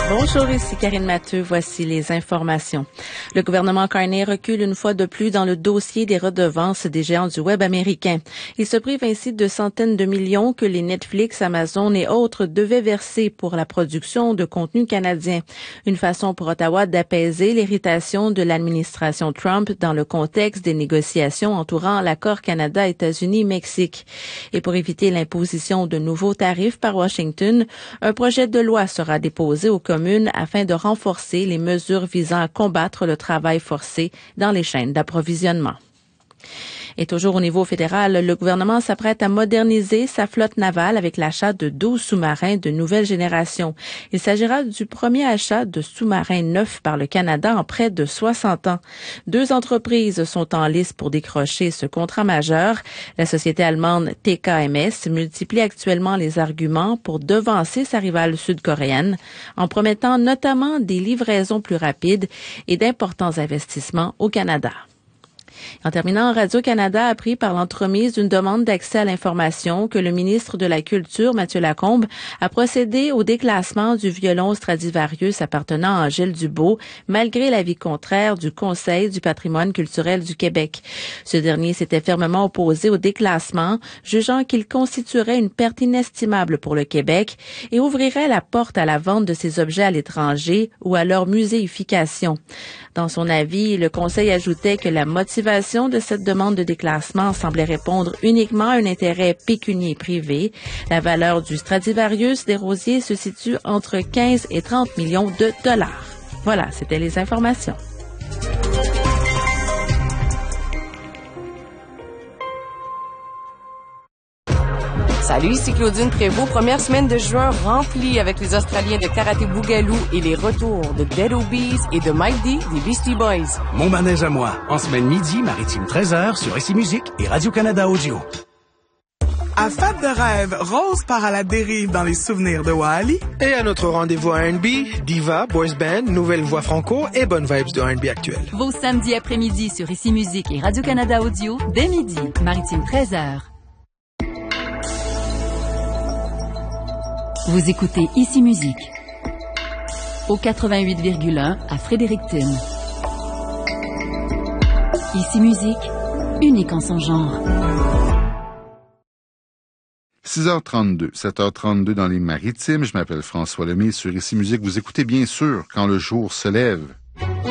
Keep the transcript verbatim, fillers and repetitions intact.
Bonjour, ici Karine Matteux. Voici les informations. Le gouvernement Carney recule une fois de plus dans le dossier des redevances des géants du web américains. Il se prive ainsi de centaines de millions que les Netflix, Amazon et autres devaient verser pour la production de contenu canadien. Une façon pour Ottawa d'apaiser l'irritation de l'administration Trump dans le contexte des négociations entourant l'accord Canada-États-Unis-Mexique. Et pour éviter l'imposition de nouveaux tarifs par Washington, un projet de loi sera déposé au communes afin de renforcer les mesures visant à combattre le travail forcé dans les chaînes d'approvisionnement. Et toujours au niveau fédéral, le gouvernement s'apprête à moderniser sa flotte navale avec l'achat de douze sous-marins de nouvelle génération. Il s'agira du premier achat de sous-marins neufs par le Canada en près de soixante ans. Deux entreprises sont en lice pour décrocher ce contrat majeur. La société allemande T K M S multiplie actuellement les arguments pour devancer sa rivale sud-coréenne en promettant notamment des livraisons plus rapides et d'importants investissements au Canada. En terminant, Radio-Canada a appris par l'entremise d'une demande d'accès à l'information que le ministre de la Culture, Mathieu Lacombe, a procédé au déclassement du violon Stradivarius appartenant à Angèle Dubeau, malgré l'avis contraire du Conseil du patrimoine culturel du Québec. Ce dernier s'était fermement opposé au déclassement, jugeant qu'il constituerait une perte inestimable pour le Québec et ouvrirait la porte à la vente de ces objets à l'étranger ou à leur muséification. Dans son avis, le Conseil ajoutait que la motivation de cette demande de déclassement semblait répondre uniquement à un intérêt pécunier privé. La valeur du Stradivarius des Rosiers se situe entre quinze et trente millions de dollars. Voilà, c'était les informations. Salut, ici Claudine Prévost. Première semaine de juin remplie avec les Australiens de Karaté Bougalou et les retours de Dead Obies et de Mike D des Beastie Boys. Mon manège à moi, en semaine midi, Maritime treize heures sur Ici Musique et Radio-Canada Audio. À Fête de rêve, Rose part à la dérive dans les souvenirs de Wally. Et à notre rendez-vous R and B, Diva, Boys Band, Nouvelle Voix Franco et bonnes vibes de R and B actuel. Vos samedis après-midi sur Ici Musique et Radio-Canada Audio, dès midi, Maritime treize heures. Vous écoutez Ici Musique au quatre-vingt-huit virgule un à Fredericton. Ici Musique, unique en son genre. six heures trente-deux, sept heures trente-deux dans les Maritimes. Je m'appelle François Lemay sur Ici Musique. Vous écoutez bien sûr Quand le jour se lève.